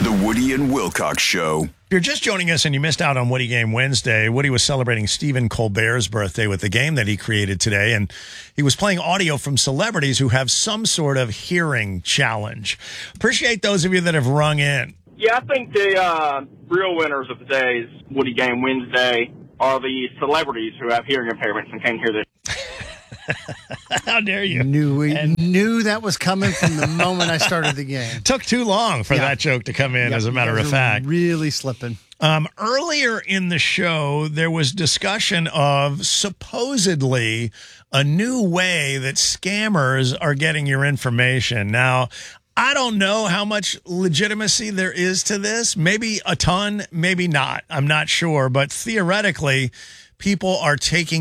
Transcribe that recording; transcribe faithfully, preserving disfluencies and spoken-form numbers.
The Woody and Wilcox Show. If you're just joining us and you missed out on Woody Game Wednesday, Woody was celebrating Stephen Colbert's birthday with the game that he created today, and he was playing audio from celebrities who have some sort of hearing challenge. Appreciate those of you that have rung in. Yeah, I think the uh, real winners of today's Woody Game Wednesday are the celebrities who have hearing impairments and can't hear this. How dare you? Knew we And- knew that was coming from the moment I started the game. Took too long for Yeah. that joke to come in, Yep, as a you matter guys of are fact. really slipping. Um, earlier in the show, there was discussion of supposedly a new way that scammers are getting your information. Now, I don't know how much legitimacy there is to this. Maybe a ton, maybe not. I'm not sure. But theoretically, people are taking